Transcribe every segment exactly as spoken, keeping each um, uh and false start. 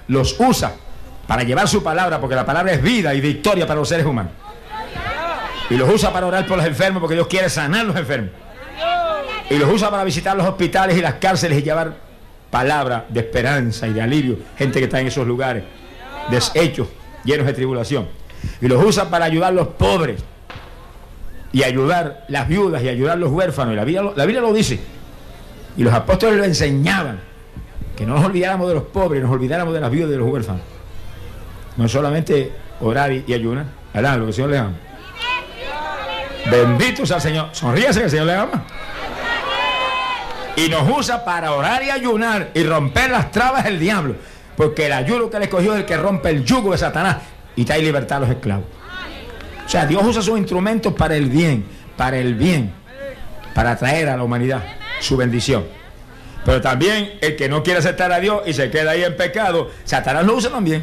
los usa para llevar su palabra, porque la palabra es vida y victoria para los seres humanos. Y los usa para orar por los enfermos, porque Dios quiere sanar a los enfermos. Y los usa para visitar los hospitales y las cárceles y llevar palabra de esperanza y de alivio. Gente que está en esos lugares deshechos, llenos de tribulación. Y los usa para ayudar a los pobres y ayudar las viudas y ayudar a los huérfanos. Y la Biblia, la Biblia lo dice. Y los apóstoles lo enseñaban. Que no nos olvidáramos de los pobres, nos olvidáramos de las viudas y de los huérfanos. No solamente orar y, y ayunar. Hará lo que el Señor le ama. Bendito sea el Señor. Sonríase que el Señor le ama. Y nos usa para orar y ayunar y romper las trabas del diablo. Porque el ayuno que le escogió es el que rompe el yugo de Satanás y trae libertad a los esclavos. O sea, Dios usa sus instrumentos para el bien, para el bien, para traer a la humanidad su bendición. Pero también el que no quiere aceptar a Dios y se queda ahí en pecado, Satanás lo usa también.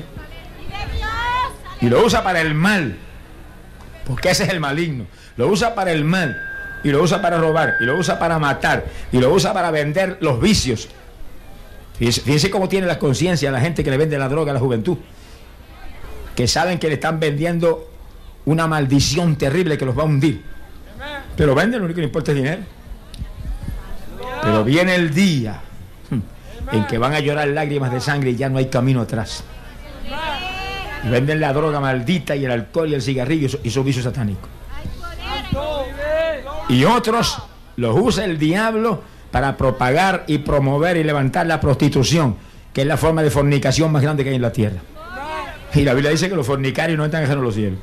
Y lo usa para el mal, porque ese es el maligno. Lo usa para el mal, y lo usa para robar, y lo usa para matar, y lo usa para vender los vicios. Fíjense, fíjense cómo tiene la conciencia la gente que le vende la droga a la juventud, que saben que le están vendiendo una maldición terrible que los va a hundir, pero venden, lo único que le importa es dinero. Pero viene el día en que van a llorar lágrimas de sangre y ya no hay camino atrás. Y venden la droga maldita y el alcohol y el cigarrillo y esos vicios satánicos. Y otros los usa el diablo para propagar y promover y levantar la prostitución, que es la forma de fornicación más grande que hay en la tierra. Y la Biblia dice que los fornicarios no entran en los cielos.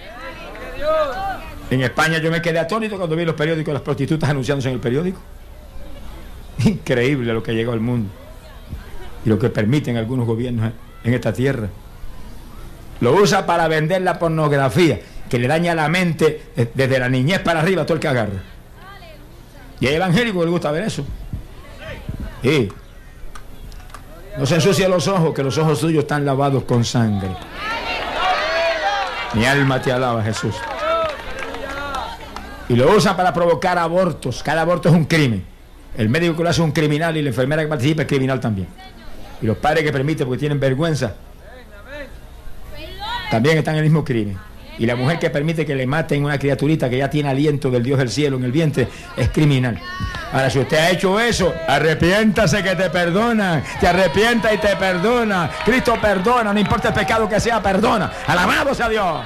En España yo me quedé atónito cuando vi los periódicos, las prostitutas anunciándose en el periódico. Increíble lo que ha llegado al mundo y lo que permiten algunos gobiernos en esta tierra. Lo usa para vender la pornografía, que le daña la mente desde la niñez para arriba a todo el que agarra. Y hay evangélicos que les gusta ver eso. Sí. No se ensucie los ojos, que los ojos suyos están lavados con sangre. Mi alma te alaba, Jesús. Y lo usa para provocar abortos. Cada aborto es un crimen. El médico que lo hace es un criminal y la enfermera que participa es criminal también. Y los padres que permiten porque tienen vergüenza también están en el mismo crimen. Y la mujer que permite que le maten una criaturita que ya tiene aliento del Dios del cielo en el vientre es criminal. Ahora, si usted ha hecho eso, arrepiéntase que te perdona. Te arrepienta y te perdona. Cristo perdona, no importa el pecado que sea, perdona. Alabado sea Dios.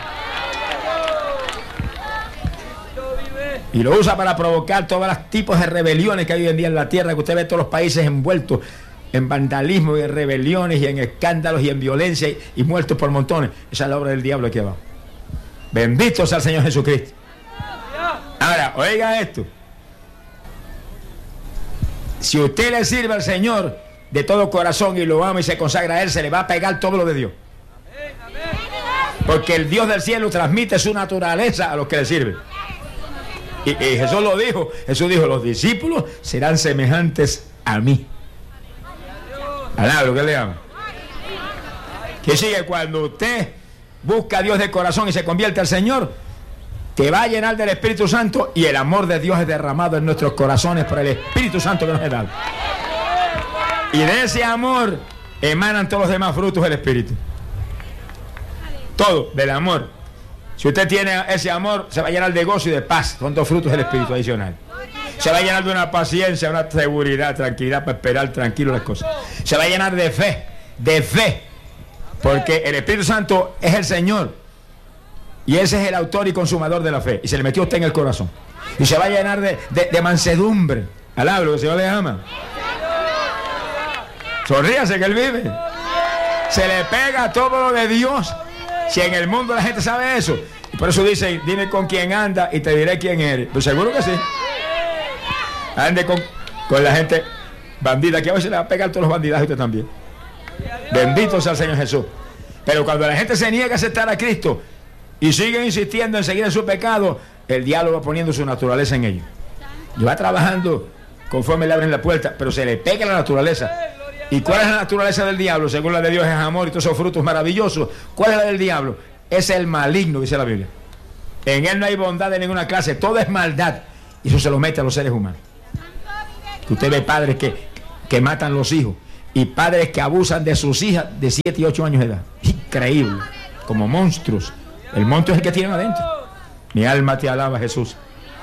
Y lo usa para provocar todos los tipos de rebeliones que hay hoy en día en la tierra, que usted ve todos los países envueltos en vandalismo y en rebeliones y en escándalos y en violencia y, y muertos por montones. Esa es la obra del diablo aquí abajo. Bendito sea el Señor Jesucristo. Ahora, oiga esto. Si usted le sirve al Señor de todo corazón y lo ama y se consagra a Él, se le va a pegar todo lo de Dios. Porque el Dios del cielo transmite su naturaleza a los que le sirven. Y, y Jesús lo dijo. Jesús dijo, los discípulos serán semejantes a mí. Alá, lo que le ama. Que sigue, cuando usted busca a Dios de corazón y se convierte al Señor, te va a llenar del Espíritu Santo y el amor de Dios es derramado en nuestros corazones por el Espíritu Santo que nos ha dado. Y de ese amor emanan todos los demás frutos del Espíritu. Todo del amor. Si usted tiene ese amor, se va a llenar de gozo y de paz. Son dos frutos del Espíritu adicional. Se va a llenar de una paciencia, una seguridad, tranquilidad para esperar tranquilo las cosas. Se va a llenar de fe, de fe. Porque el Espíritu Santo es el Señor. Y ese es el autor y consumador de la fe. Y se le metió a usted en el corazón. Y se va a llenar de, de, de mansedumbre. Alablo, que el Señor le ama. Sonríase que Él vive. Se le pega todo lo de Dios. Si en el mundo la gente sabe eso. Y por eso dice, dime con quién anda y te diré quién eres. Pues seguro que sí. Ande con, con la gente bandida, que a veces le va a pegar todos los bandidajes a usted también. Bendito sea el Señor Jesús. Pero cuando la gente se niega a aceptar a Cristo y sigue insistiendo en seguir en su pecado, el diablo va poniendo su naturaleza en ellos. Y va trabajando conforme le abren la puerta, pero se le pega la naturaleza. ¿Y cuál es la naturaleza del diablo? Según la de Dios es amor y todos esos frutos maravillosos. ¿Cuál es la del diablo? Es el maligno, dice la Biblia. En él no hay bondad de ninguna clase, todo es maldad. Y eso se lo mete a los seres humanos. Usted ve padres que, que matan los hijos, y padres que abusan de sus hijas de siete y ocho años de edad. Increíble, como monstruos. El monstruo es el que tienen adentro. Mi alma te alaba, Jesús.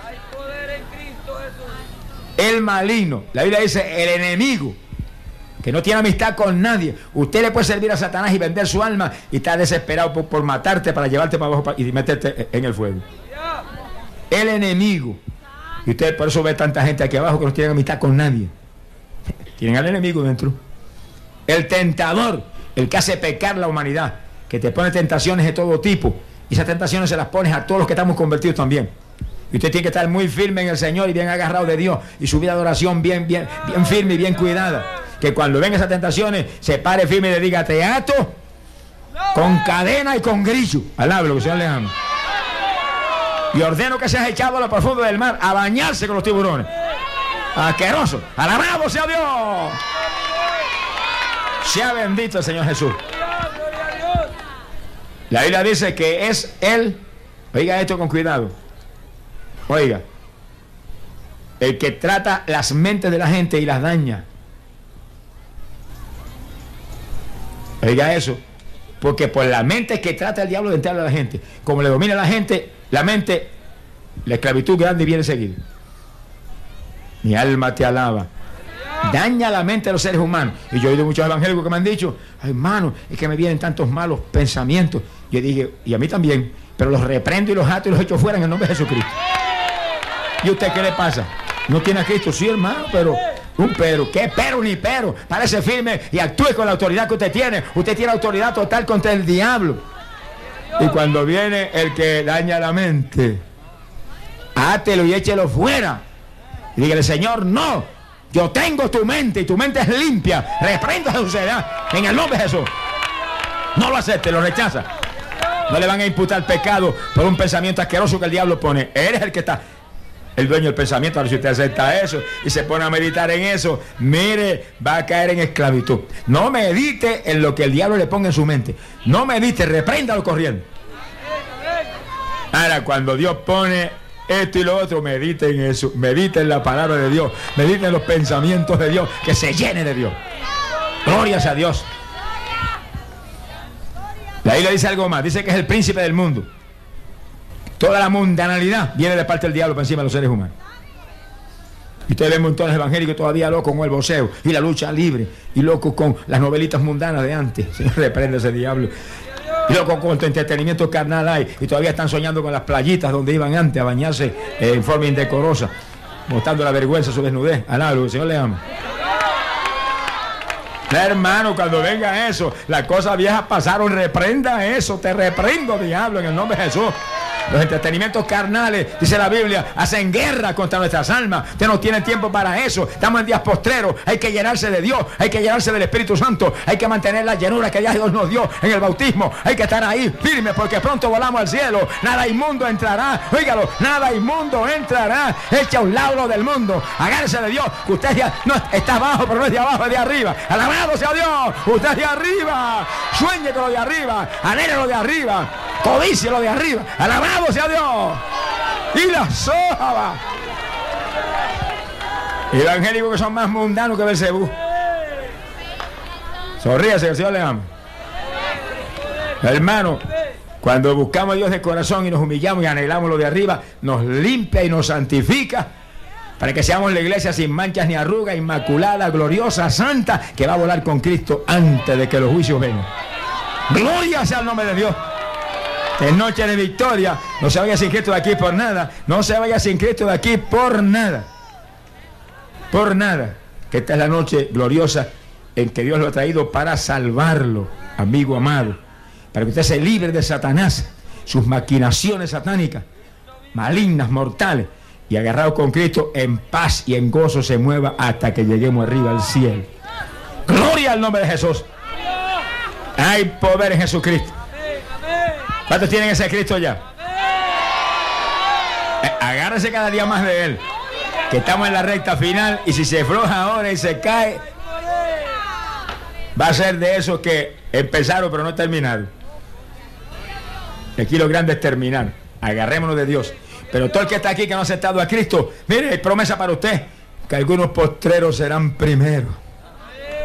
El maligno, la Biblia dice, el enemigo, que no tiene amistad con nadie. Usted le puede servir a Satanás y vender su alma y está desesperado por, por matarte, para llevarte para abajo y meterte en el fuego. El enemigo. Y usted por eso ve tanta gente aquí abajo que no tiene amistad con nadie. Tienen al enemigo dentro. El tentador, el que hace pecar la humanidad, que te pone tentaciones de todo tipo. Y esas tentaciones se las pones a todos los que estamos convertidos también. Y usted tiene que estar muy firme en el Señor y bien agarrado de Dios. Y su vida de oración bien, bien, bien firme y bien cuidada. Que cuando vengan esas tentaciones, se pare firme y le diga, te ato con cadena y con grillo. Alaba lo que el Señor le ama. Y ordeno que seas echado a lo profundo del mar a bañarse con los tiburones. Asqueroso. Alabado sea Dios. Sea bendito el Señor Jesús. La Biblia dice que es Él, oiga esto con cuidado, oiga, el que trata las mentes de la gente y las daña. Oiga eso, porque por la mente es que trata el diablo de entrar a la gente. Como le domina a la gente, la mente, la esclavitud grande viene seguida. Mi alma te alaba. Daña la mente de los seres humanos. Y yo he oído muchos evangélicos que me han dicho, ay, hermano, es que me vienen tantos malos pensamientos. Yo dije, y a mí también, pero los reprendo y los ato y los echo fuera en el nombre de Jesucristo. ¿Y usted qué le pasa? ¿No tiene a Cristo? Sí, hermano, pero un pero. ¿Qué pero ni pero? Parece firme y actúe con la autoridad que usted tiene. Usted tiene autoridad total contra el diablo. Y cuando viene el que daña la mente, átelo y échelo fuera. Y dígale, Señor, no. Yo tengo tu mente y tu mente es limpia. Reprendo a Jesús en el nombre de Jesús. No lo acepte, lo rechaza. No le van a imputar pecado por un pensamiento asqueroso que el diablo pone. Eres el que está, el dueño del pensamiento. Ahora si usted acepta eso y se pone a meditar en eso, mire, va a caer en esclavitud. No medite en lo que el diablo le ponga en su mente. No medite, repréndalo corriendo. Ahora cuando Dios pone esto y lo otro, medite en eso, medite en la palabra de Dios, medite en los pensamientos de Dios, que se llene de Dios. Gloria a Dios. La Biblia dice algo más, dice que es el príncipe del mundo. Toda la mundanalidad viene de parte del diablo para encima de los seres humanos. Y ustedes ven montones evangélicos todavía locos con el boxeo y la lucha libre, y locos con las novelitas mundanas de antes. Señor, reprende ese diablo. Y luego con tu entretenimiento carnal hay, y todavía están soñando con las playitas donde iban antes a bañarse eh, en forma indecorosa, mostrando la vergüenza, su desnudez. Alá, lo que el Señor le ama. Hermano, cuando venga eso, las cosas viejas pasaron, reprenda eso, te reprendo, diablo, en el nombre de Jesús. Los entretenimientos carnales, dice la Biblia, hacen guerra contra nuestras almas. Usted no tiene tiempo para eso. Estamos en días postreros. Hay que llenarse de Dios. Hay que llenarse del Espíritu Santo. Hay que mantener la llenura que Dios nos dio en el bautismo. Hay que estar ahí firme porque pronto volamos al cielo. Nada inmundo entrará. Óigalo, nada inmundo entrará. Echa a un lado lo del mundo. Agárrese de Dios. Que usted ya no está abajo, pero no es de abajo, es de arriba. Alabado sea Dios. Usted es de arriba. Sueñe con lo de arriba. Anhele lo de arriba. Codicie lo de arriba. Alabado sea Dios. Y la soja. Evangélicos que son más mundanos que Belcebú. Sonríase, que el Señor le ama. Hermano, cuando buscamos a Dios de corazón y nos humillamos y anhelamos lo de arriba, nos limpia y nos santifica para que seamos la iglesia sin manchas ni arrugas, inmaculada, gloriosa, santa, que va a volar con Cristo antes de que los juicios vengan. Gloria sea el nombre de Dios. Es noche de victoria. No se vaya sin Cristo de aquí por nada. No se vaya sin Cristo de aquí por nada. Por nada. Que esta es la noche gloriosa en que Dios lo ha traído para salvarlo, amigo amado. Para que usted se libre de Satanás, sus maquinaciones satánicas, malignas, mortales. Y agarrado con Cristo, en paz y en gozo se mueva hasta que lleguemos arriba al cielo. Gloria al nombre de Jesús. Hay poder en Jesucristo. ¿Cuántos tienen ese Cristo ya? Eh, agárrese cada día más de Él. Que estamos en la recta final. Y si se floja ahora y se cae, va a ser de esos que empezaron pero no terminaron. Aquí lo grande es terminar. Agarrémonos de Dios. Pero todo el que está aquí que no ha aceptado a Cristo, mire, hay promesa para usted, que algunos postreros serán primeros.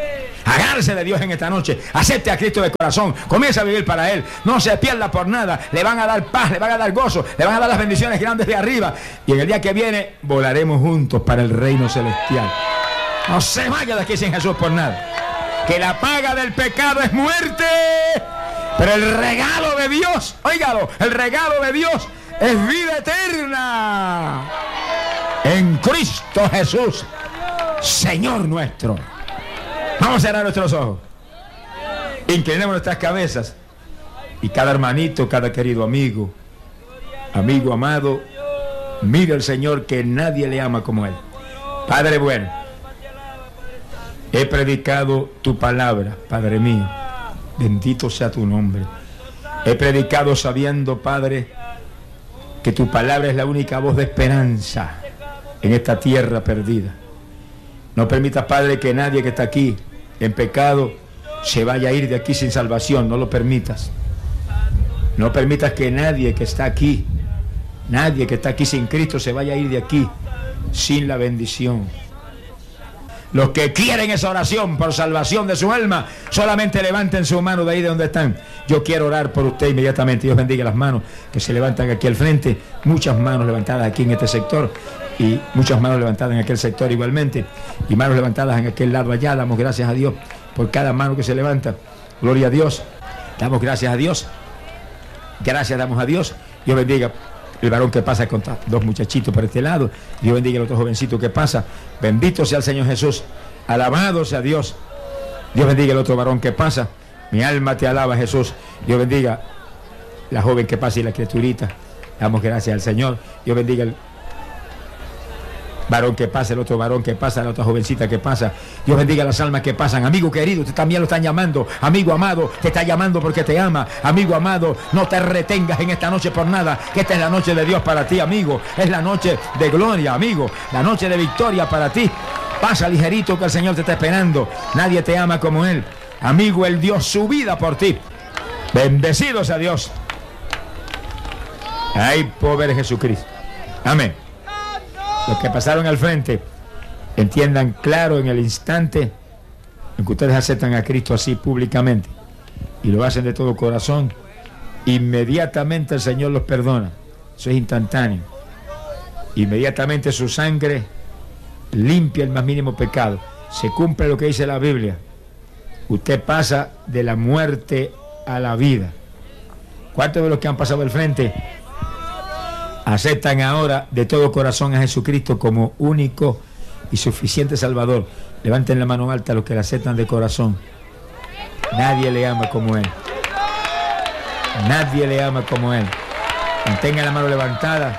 Agárrese de Dios en esta noche. Acepte a Cristo de corazón. Comienza a vivir para Él. No se pierda por nada. Le van a dar paz, le van a dar gozo, le van a dar las bendiciones grandes de arriba. Y en el día que viene volaremos juntos para el reino celestial. No se vaya de aquí sin Jesús por nada. Que la paga del pecado es muerte. Pero el regalo de Dios, óigalo, el regalo de Dios es vida eterna. En Cristo Jesús, Señor nuestro. Vamos a cerrar nuestros ojos. Inclinemos nuestras cabezas. Y cada hermanito, cada querido amigo, amigo amado, mire al Señor que nadie le ama como Él. Padre bueno, he predicado tu palabra, Padre mío. Bendito sea tu nombre. He predicado sabiendo, Padre, que tu palabra es la única voz de esperanza en esta tierra perdida. No permitas, Padre, que nadie que está aquí en pecado se vaya a ir de aquí sin salvación. No lo permitas. No permitas que nadie que está aquí, nadie que está aquí sin Cristo se vaya a ir de aquí sin la bendición. Los que quieren esa oración por salvación de su alma, solamente levanten su mano de ahí de donde están. Yo quiero orar por usted inmediatamente. Dios bendiga las manos que se levantan aquí al frente. Muchas manos levantadas aquí en este sector y muchas manos levantadas en aquel sector igualmente. Y manos levantadas en aquel lado allá. Damos gracias a Dios por cada mano que se levanta. Gloria a Dios. Damos gracias a Dios. Gracias damos a Dios. Dios bendiga el varón que pasa con dos muchachitos por este lado. Dios bendiga el otro jovencito que pasa. Bendito sea el Señor Jesús. Alabado sea Dios. Dios bendiga el otro varón que pasa. Mi alma te alaba, Jesús. Dios bendiga la joven que pasa y la criaturita. Damos gracias al Señor. Dios bendiga el varón que pasa, el otro varón que pasa, la otra jovencita que pasa. Dios bendiga las almas que pasan. Amigo querido, usted también lo están llamando. Amigo amado, te está llamando porque te ama. Amigo amado, no te retengas en esta noche por nada, que esta es la noche de Dios para ti, amigo. Es la noche de gloria, amigo. La noche de victoria para ti. Pasa ligerito que el Señor te está esperando. Nadie te ama como Él. Amigo, Él dio su vida por ti. Bendecido sea Dios. Ay, pobre Jesucristo. Amén. Los que pasaron al frente, entiendan claro en el instante en que ustedes aceptan a Cristo así públicamente y lo hacen de todo corazón, inmediatamente el Señor los perdona. Eso es instantáneo. Inmediatamente su sangre limpia el más mínimo pecado. Se cumple lo que dice la Biblia. Usted pasa de la muerte a la vida. ¿Cuántos de los que han pasado al frente aceptan ahora de todo corazón a Jesucristo como único y suficiente Salvador? Levanten la mano alta los que la aceptan de corazón. Nadie le ama como Él. Nadie le ama como Él. Mantengan la mano levantada,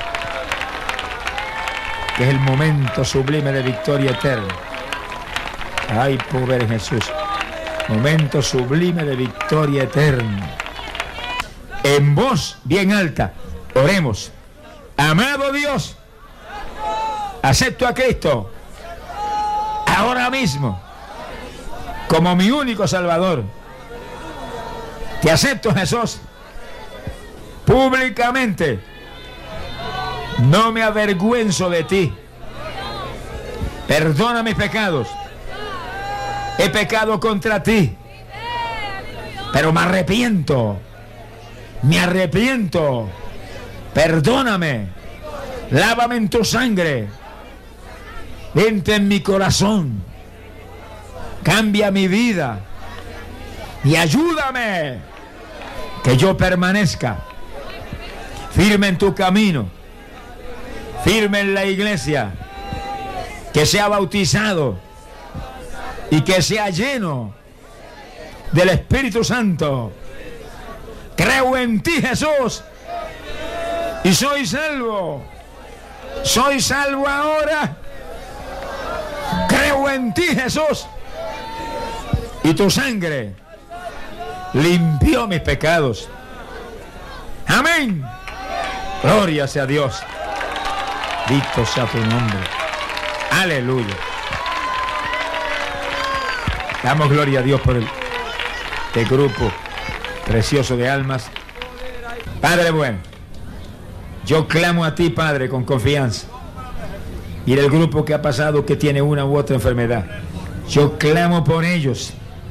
que es el momento sublime de victoria eterna. Ay, pobre Jesús. Momento sublime de victoria eterna. En voz bien alta, oremos. Amado Dios, acepto a Cristo ahora mismo como mi único Salvador. Te acepto, Jesús, públicamente. No me avergüenzo de ti. Perdona mis pecados. He pecado contra ti, pero me arrepiento. Me arrepiento. Perdóname. Lávame en tu sangre. Entra en mi corazón. Cambia mi vida. Y ayúdame que yo permanezca firme en tu camino, firme en la iglesia, que sea bautizado y que sea lleno del Espíritu Santo. Creo en ti, Jesús, y soy salvo. Soy salvo ahora. Creo en ti, Jesús, y tu sangre limpió mis pecados. Amén. Gloria sea Dios. Bendito sea tu nombre. Aleluya. Damos gloria a Dios por el, el grupo precioso de almas. Padre bueno, yo clamo a ti, Padre, con confianza. Y el grupo que ha pasado, que tiene una u otra enfermedad, yo clamo por ellos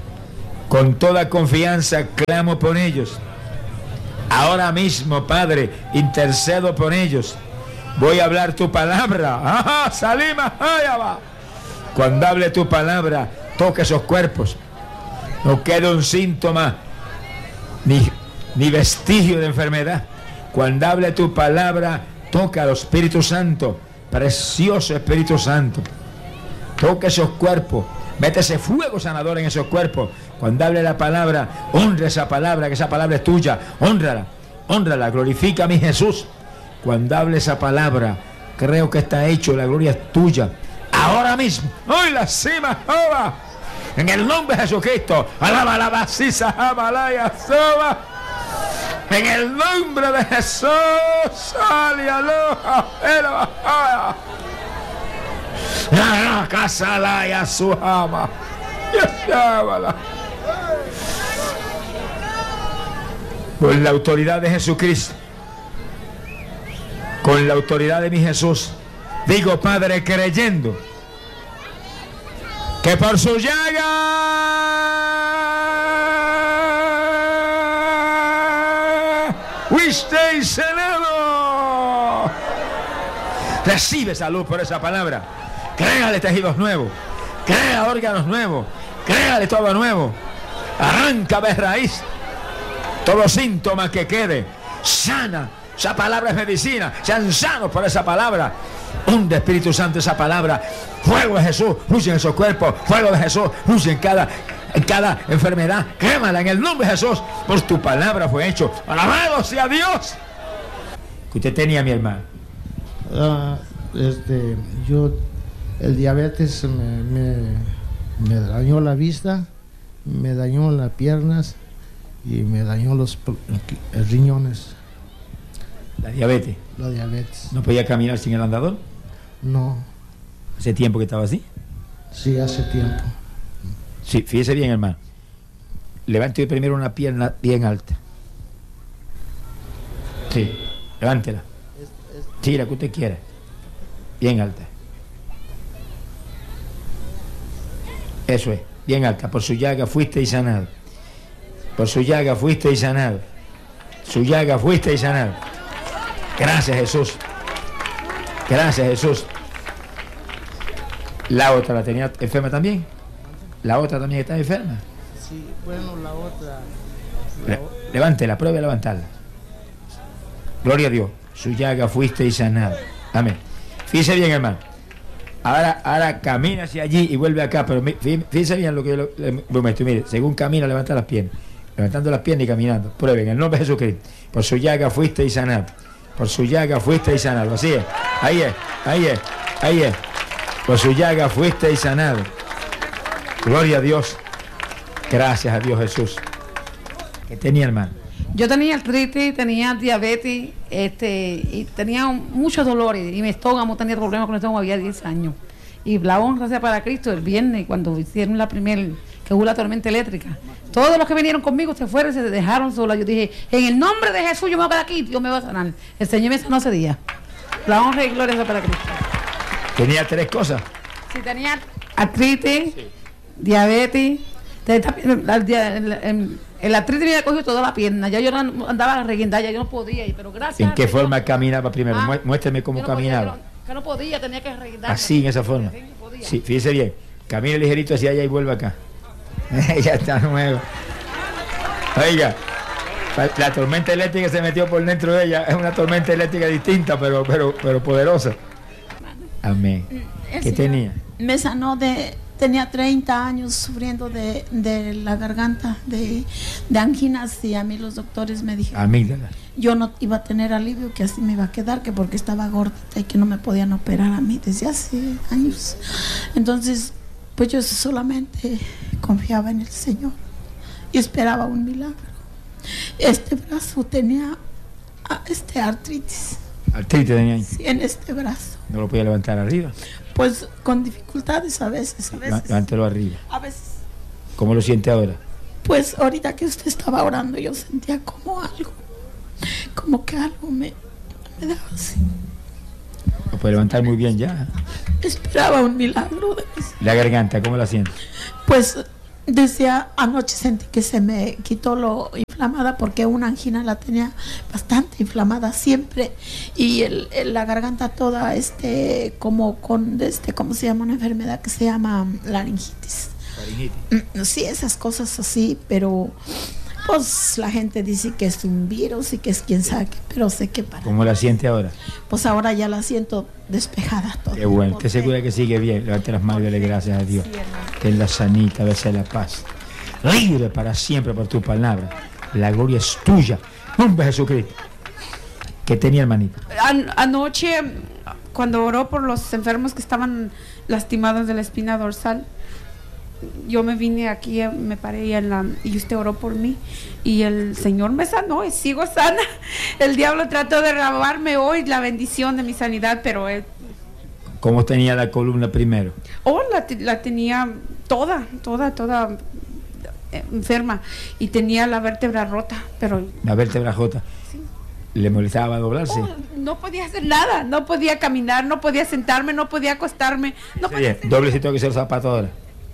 Con toda confianza clamo por ellos. Ahora mismo, Padre, intercedo por ellos. Voy a hablar tu palabra. ¡Ajá! ¡Salima! ¡Allá va! Cuando hable tu palabra, toque esos cuerpos. No quede un síntoma, ni, ni vestigio de enfermedad. Cuando hable tu palabra, toca al Espíritu Santo, precioso Espíritu Santo. Toca esos cuerpos. Mete ese fuego sanador en esos cuerpos. Cuando hable la palabra, honra esa palabra, que esa palabra es tuya. Hónrala, hónrala, glorifica a mi Jesús. Cuando hable esa palabra, creo que está hecho, la gloria es tuya. Ahora mismo, hoy la cima, ¡oba! En el nombre de Jesucristo, alaba, alaba, sisa, amalaya, soba. En el nombre de Jesús, aleluya, aleluya. La casa la ya su ama. Por la autoridad de Jesucristo, con la autoridad de mi Jesús, digo, Padre, creyendo que por su llaga fuisteis sanados. Recibe salud por esa palabra. Créale tejidos nuevos, crea órganos nuevos, créale todo nuevo. Arranca de raíz todo síntoma que quede. Sana. Esa palabra es medicina. Sean sanos por esa palabra. Hunde, Espíritu Santo, esa palabra. Fuego de Jesús, luce en esos cuerpos. Fuego de Jesús, luce en cada, en cada enfermedad. Quémala en el nombre de Jesús. Por tu palabra fue hecho. Alabado sea Dios. Que usted tenía, mi hermano. Uh, este, yo, el diabetes me, me, me dañó la vista, me dañó las piernas y me dañó los riñones. La diabetes. La diabetes. ¿No podía caminar sin el andador? No. ¿Hace tiempo que estaba así? Sí, hace tiempo. Sí, fíjese bien, hermano. Levante primero una pierna bien alta. Sí, levántela. Sí, la que usted quiera. Bien alta. Eso es, bien alta. Por su llaga fuiste y sanado. Por su llaga fuiste y sanado. Su llaga fuiste y sanado. Gracias, Jesús. Gracias, Jesús. La otra la tenía enferma también. La otra también está enferma. Sí, bueno, la otra. La Le, levántela, pruebe a levantarla. Gloria a Dios. Su llaga fuiste y sanado. Amén. Fíjese bien, hermano. Ahora, ahora camina hacia allí y vuelve acá. Pero fíjese bien lo que yo le, le muestro. Mire, según camina, levanta las piernas. Levantando las piernas y caminando. Prueben, en el nombre de Jesucristo. Por su llaga fuiste y sanado. Por su llaga fuiste y sanado. Así es. Ahí es. Ahí es. Ahí es. Por su llaga fuiste y sanado. Gloria a Dios. Gracias a Dios, Jesús. ¿Qué tenía, hermano? Yo tenía artritis, tenía diabetes, este, y tenía muchos dolores. Y mi estómago tenía problemas con el estómago, había diez años. Y la honra sea para Cristo, el viernes, cuando hicieron la primera, que hubo la tormenta eléctrica. Todos los que vinieron conmigo se fueron, se dejaron solos. Yo dije, en el nombre de Jesús yo me voy a quedar aquí, Dios me va a sanar. El Señor me sanó ese día. La honra y gloria sea para Cristo. ¿Tenía tres cosas? Sí, tenía artritis, sí, diabetes, el, el artritis me había cogido toda la pierna. Ya yo andaba reguindada, ya yo no podía, pero gracias. ¿En qué forma Dios, caminaba primero? Ah, muéstrame cómo no caminaba. Podía, que no podía, tenía que reguindar. Así, en esa forma. Sí, sí, fíjese bien. Camine ligerito hacia allá y vuelve acá. Ya está nuevo. Oiga, la tormenta eléctrica se metió por dentro de ella. Es una tormenta eléctrica distinta, pero, pero, pero poderosa. Amén. ¿Qué tenía? Me sanó de... Tenía treinta años sufriendo de, de la garganta, de, de anginas, y a mí los doctores me dijeron amígdala. Yo no iba a tener alivio, que así me iba a quedar, que porque estaba gordita y que no me podían operar a mí desde hace años. Entonces, pues yo solamente confiaba en el Señor y esperaba un milagro. Este brazo tenía este artritis. ¿Artritis tenía ahí? Sí, en este brazo. ¿No lo podía levantar arriba? Pues con dificultades a veces, a veces. Levántelo arriba. A veces. ¿Cómo lo siente ahora? Pues ahorita que usted estaba orando yo sentía como algo, como que algo me, me daba así. Lo puede levantar muy bien ya. Esperaba un milagro de mis... ¿La garganta cómo la siente? Pues Desde anoche sentí que se me quitó lo inflamada porque una angina la tenía bastante inflamada siempre y el, el- la garganta toda este como con este cómo se llama una enfermedad que se llama laringitis. Mm, Sí, esas cosas así, pero pues la gente dice que es un virus y que es quién sabe qué, pero sé que para ¿Cómo la siente ahora? pues ahora ya la siento despejada toda. Qué bueno, que Porque- segura que sigue bien. Levante las manos y dale gracias a Dios. Sí, hermano. Que es la sanita, a veces la paz. Libre para siempre por tu palabra. La gloria es tuya. Nombre de Jesucristo. ¿Qué tenía, hermanita? An- anoche, cuando oró por los enfermos que estaban lastimados de la espina dorsal, yo me vine aquí, eh, me paré y, en la, y usted oró por mí y el Señor me sanó y sigo sana. El diablo trató de robarme hoy la bendición de mi sanidad, pero él, ¿Cómo tenía la columna primero? oh, la, te- la tenía toda, toda, toda eh, enferma y tenía la vértebra rota, pero La vértebra J. ¿Le molestaba doblarse? oh, no podía hacer nada, no podía caminar, no podía sentarme, no podía acostarme, no podía Bien, doble si tengo que ser zapato ahora.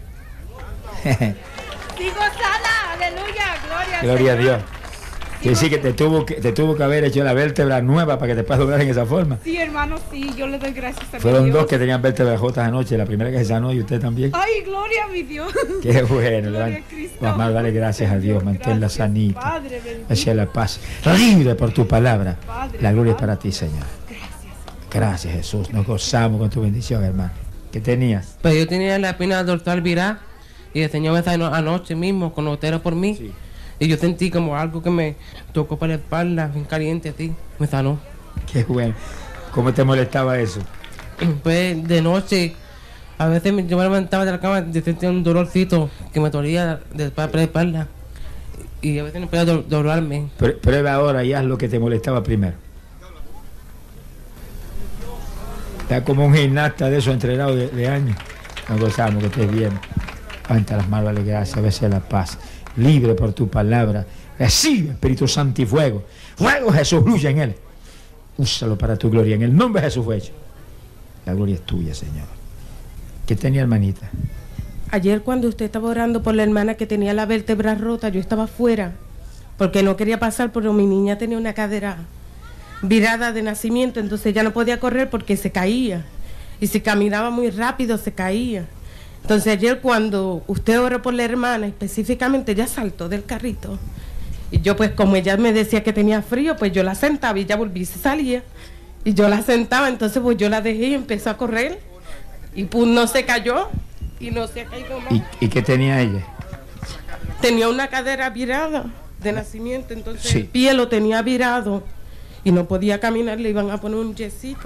Sigo sana, aleluya, gloria, al Gloria a Señor. Dios. Quiere decir que te tuvo que te tuvo que haber hecho la vértebra nueva para que te puedas doblar en esa forma. Sí, hermano, sí, yo le doy gracias a mi Fueron Dios. dos que tenían vértebra J anoche, la primera que se sanó y usted también. Ay, gloria a mi Dios. Qué bueno, Gloria ¿verdad? a Cristo. Pues más dale gracias a Dios, manténla Gracias, sanita, Padre bendito. hacia la paz, libre por tu palabra. Padre, La gloria es Padre. para ti, Señor. Gracias, Jesús. Nos gozamos con tu bendición, hermano. ¿Qué tenías? Pues yo tenía la espina dorsal virada y el Señor me sanó anoche mismo con otero por mí. Sí. Y yo sentí como algo que me tocó para la espalda, bien caliente así, me sanó. Qué bueno. ¿Cómo te molestaba eso? Pues de noche, a veces me- yo me levantaba de la cama y sentía un dolorcito que me dolía de para la espalda. Y a veces no podía do- doblarme. Prue- Prueba ahora y haz lo que te molestaba primero. Está como un gimnasta de esos entrenados de, de años. Nos gozamos que estés bien. Levanta las manos, dale gracias, a veces la paz. Libre por tu palabra. Recibe, Espíritu Santo y fuego. Fuego, Jesús, fluye en él. Úsalo para tu gloria. En el nombre de Jesús fue hecho. La gloria es tuya, Señor. ¿Qué tenía, hermanita? Ayer cuando usted estaba orando por la hermana que tenía la vértebra rota, yo estaba afuera porque no quería pasar, pero mi niña tenía una cadera virada de nacimiento, entonces ya no podía correr porque se caía. Y si caminaba muy rápido, se caía. Entonces ayer cuando usted oró por la hermana, específicamente ella saltó del carrito. Y yo pues como ella me decía que tenía frío, pues yo la sentaba y ella volvía y se salía. Y yo la sentaba, entonces pues yo la dejé y empezó a correr. Y pues no se cayó y no se ha caído más. ¿Y, y qué tenía ella? Tenía una cadera virada de nacimiento, entonces Sí. el pie lo tenía virado y no podía caminar, le iban a poner un yesito.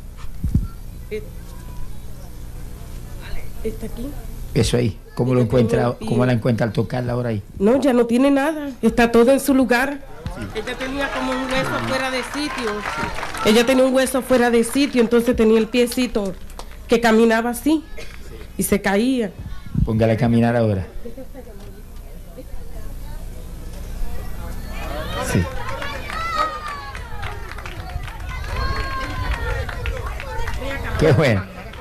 Está aquí. Eso ahí. ¿Cómo lo encuentra, cómo la encuentra al tocarla ahora ahí? No, ya no tiene nada, está todo en su lugar. Ella tenía como un hueso fuera de sitio. Ella tenía un hueso fuera de sitio, entonces tenía el piecito que caminaba así y se caía. Póngala a caminar ahora. Sí. Qué bueno.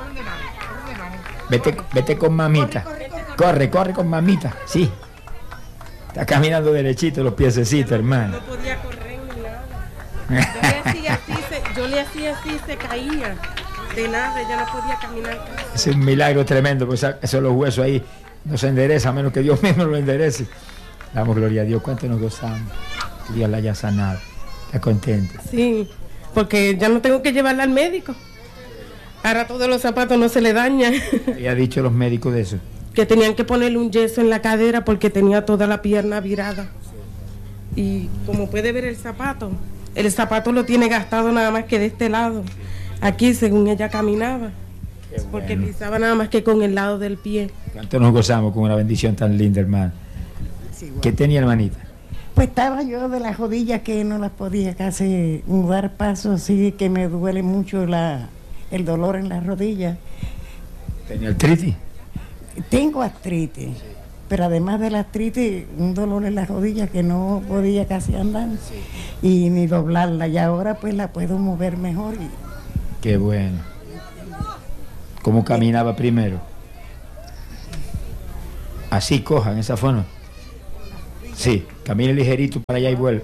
Vete, vete con mamita. Corre, corre con mamita. Sí. Está caminando derechito los piececitos, hermano. No podía correr ni nada. Yo le hacía así, se, yo le hacía así, se caía. De nada, ella no podía caminar. Es un milagro tremendo, pues esos los huesos ahí no se enderezan, a menos que Dios mismo lo enderece. Damos gloria a Dios, cuánto nos gozamos. Que Dios la haya sanado. Está contenta. Sí, porque ya no tengo que llevarla al médico. Ahora todos los zapatos no se le dañan. ¿Qué ha dicho los médicos de eso? Que tenían que ponerle un yeso en la cadera porque tenía toda la pierna virada. Y como puede ver el zapato, el zapato lo tiene gastado nada más que de este lado. Aquí según ella caminaba. Qué Porque bueno. pisaba nada más que con el lado del pie. Cuánto nos gozamos con una bendición tan linda, hermano. ¿Qué tenía, hermanita? Pues estaba yo de las rodillas que no las podía casi dar paso, así que me duele mucho la, el dolor en las rodillas. ¿Tenía artritis? Tengo artritis, pero además de la artritis, un dolor en las rodillas que no podía casi andar y ni doblarla. Y ahora pues la puedo mover mejor. Y Qué bueno. ¿Cómo caminaba primero? Así cojan esa forma. Sí, camine ligerito para allá y vuelve.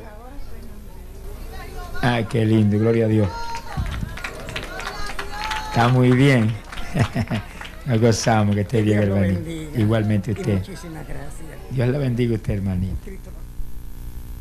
Ay, qué lindo, gloria a Dios. Está muy bien. Nos gozamos, que esté bien, hermanito. Igualmente usted. Muchísimas gracias. Dios la bendiga a usted, hermanito.